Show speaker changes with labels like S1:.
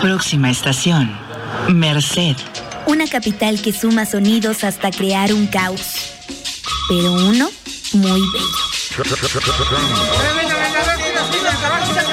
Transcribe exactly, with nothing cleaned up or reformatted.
S1: Próxima estación, Merced.
S2: Una capital que suma sonidos hasta crear un caos, pero uno muy bello.
S3: Venga, venga, venga, venga, venga, venga, venga, venga.